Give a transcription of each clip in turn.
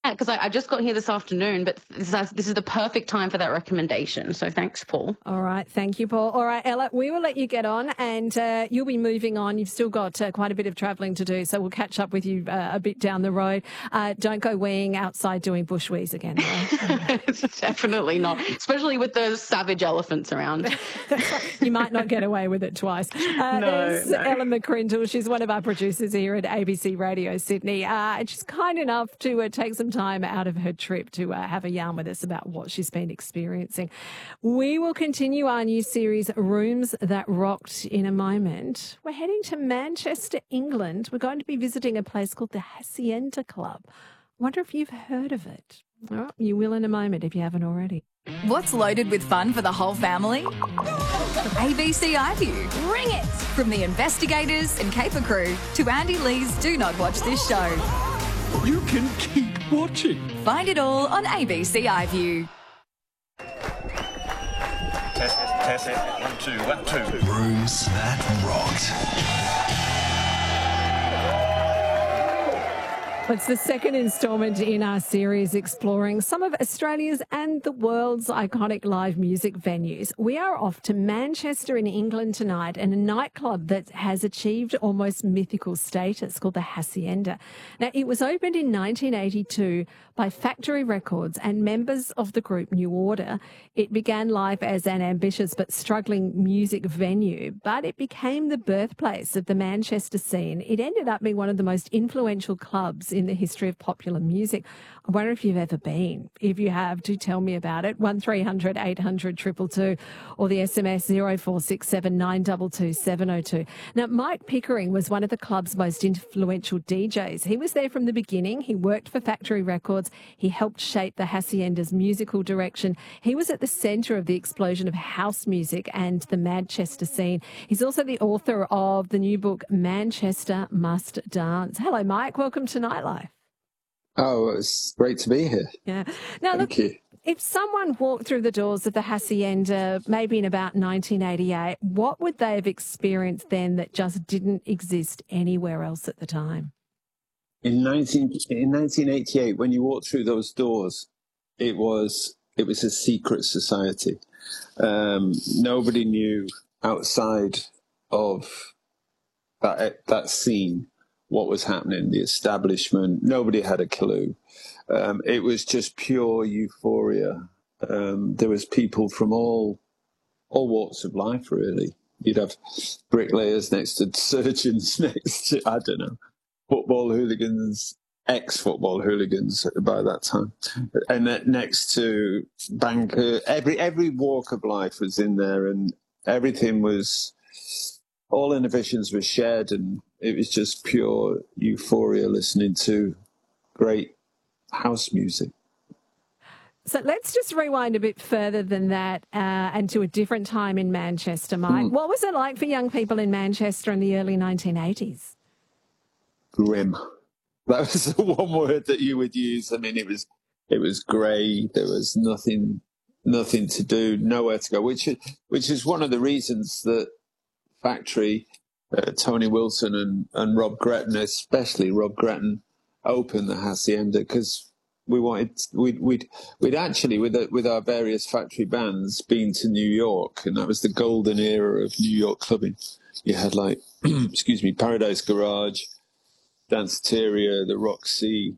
because I just got here this afternoon, but this is the perfect time for that recommendation. So thanks, Paul. All right. Thank you, Paul. All right, Ella, we will let you get on and you'll be moving on. You've still got quite a bit of travelling to do, so we'll catch up with you a bit down the road. Don't go weeing outside doing bush wees again. Right? Definitely not, especially with the savage elephants around. You might not get away with it twice. There's Ella McCrindle. She's one of our producers here at ABC Radio Sydney. And she's kind enough to take some time out of her trip to have a yarn with us about what she's been experiencing. We will continue our new series, Rooms That Rocked, in a moment. We're heading to Manchester, England. We're going to be visiting a place called the Hacienda Club. I wonder if you've heard of it. Oh, you will in a moment if you haven't already. What's loaded with fun for the whole family? ABC iView. Bring it! From the investigators and caper crew to Andy Lee's Do Not Watch This Show. You can keep watching. Find it all on ABC iView. Test. 1, 2, 1, 2. Rooms That Rocked. It's the second instalment in our series exploring some of Australia's and the world's iconic live music venues. We are off to Manchester in England tonight and a nightclub that has achieved almost mythical status called the Hacienda. Now, it was opened in 1982 by Factory Records and members of the group New Order. It began life as an ambitious but struggling music venue, but it became the birthplace of the Manchester scene. It ended up being one of the most influential clubs in the history of popular music. I wonder if you've ever been. If you have, do tell me about it. 1300 800 222 or the SMS 0467 922 702. Now, Mike Pickering was one of the club's most influential DJs. He was there from the beginning. He worked for Factory Records. He helped shape the Hacienda's musical direction. He was at the centre of the explosion of house music and the Manchester scene. He's also the author of the new book, Manchester Must Dance. Hello, Mike. Welcome to Nightlife. Oh, it's great to be here. Yeah. Now, Thank you. If someone walked through the doors of the Hacienda maybe in about 1988, what would they have experienced then that just didn't exist anywhere else at the time? In 1988, when you walked through those doors, it was a secret society. Nobody knew outside of that scene what was happening, the establishment. Nobody had a clue. It was just pure euphoria. There was people from all walks of life, really. You'd have bricklayers next to surgeons, next to, I don't know, football hooligans, ex-football hooligans by that time. And next to banker, every walk of life was in there, and everything was, all inhibitions were shared, and it was just pure euphoria listening to great house music. So let's just rewind a bit further than that and to a different time in Manchester, Mike. What was it like for young people in Manchester in the early 1980s? Grim. That was the one word that you would use. I mean, it was grey. There was nothing to do, nowhere to go, which is one of the reasons that Factory, Tony Wilson and Rob Gretton, especially Rob Gretton, opened the Hacienda, because we'd actually with our various Factory bands been to New York, and that was the golden era of New York clubbing. You had like Paradise Garage, Danceteria, the Roxy,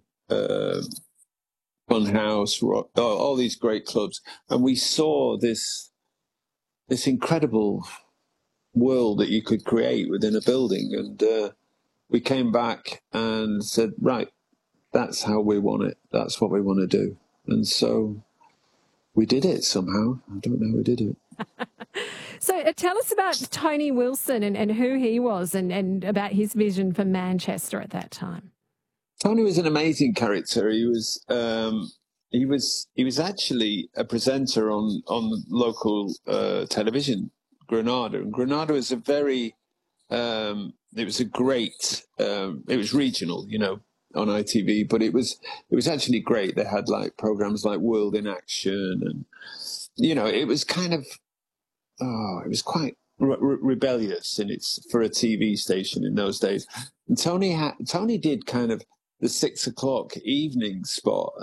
Funhouse, all these great clubs, and we saw this incredible world that you could create within a building, and we came back and said, right, that's how we want it, that's what we want to do. And so we did it somehow. I don't know how we did it. So tell us about Tony Wilson and who he was and about his vision for Manchester at that time. Tony was an amazing character. He was actually a presenter on local television, Granada. And Granada was it was regional, on ITV, but it was actually great. They had like programs like World in Action, and it was kind of it was quite rebellious for a TV station in those days. And Tony did kind of the 6 o'clock evening spot.